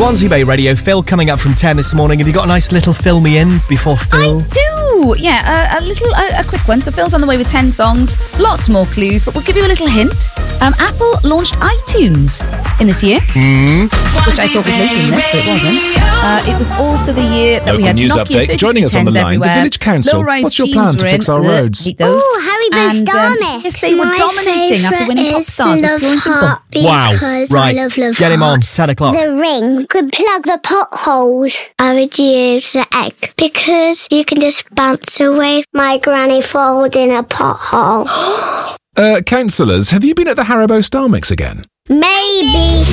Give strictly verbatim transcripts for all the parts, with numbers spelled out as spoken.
Swansea Bay Radio. Phil coming up from ten this morning. Have you got a nice little fill me in before Phil? I do. Yeah, a, a little, a, a quick one. So Phil's on the way with ten songs, lots more clues, but we'll give you a little hint. Um, Apple launched iTunes in this year, mm. which I thought was making this, but it wasn't. Uh, it was also the year that Local we had news Nokia update. Joining us on the line, everywhere. the Village Council. Low-rise What's your plan to fix our in. roads? Oh, Haribo and, Star um, Mix. yes, they were My dominating after winning Pop Stars with Love Pure and Simple. Heart Wow. because Right. I love Love Get him on. Hearts. ten o'clock. The ring could plug the potholes. I would use the egg because you can just bounce away. My granny folded in a pothole. Uh, councillors, have you been at the Haribo Star Mix again? Maybe.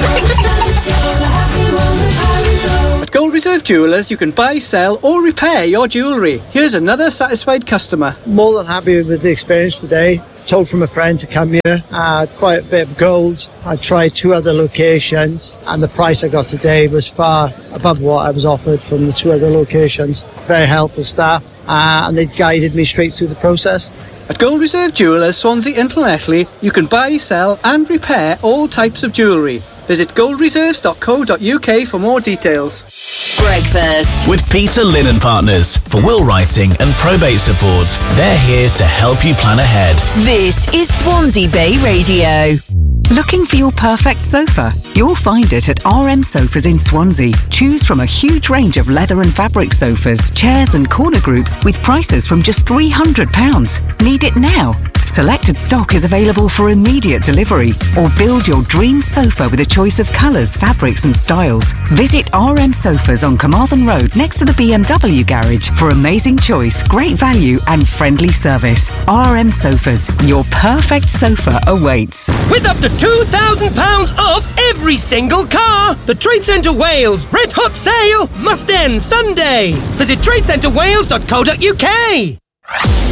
At Gold Reserve Jewellers, you can buy, sell or repair your jewellery. Here's another satisfied customer. More than happy with the experience today. Told from a friend to come here. I had quite a bit of gold. I tried two other locations and the price I got today was far above what I was offered from the two other locations. Very helpful staff uh, and they guided me straight through the process. At Gold Reserve Jewellers, Swansea and Llanelli, you can buy, sell and repair all types of jewellery. Visit gold reserves dot co dot uk for more details. Breakfast with Peter Lynn Partners for will writing and probate support. They're here to help you plan ahead. This is Swansea Bay Radio. Looking for your perfect sofa? You'll find it at R M Sofas in Swansea. Choose from a huge range of leather and fabric sofas, chairs and corner groups with prices from just three hundred pounds. Need it now? Selected stock is available for immediate delivery, or build your dream sofa with a choice of colours, fabrics and styles. Visit R M Sofas on Carmarthen Road next to the B M W garage for amazing choice, great value and friendly service. R M Sofas, your perfect sofa awaits. With up to two thousand pounds off every single car! The Trade Centre Wales Red Hot Sale must end Sunday! Visit trade centre wales dot co dot uk.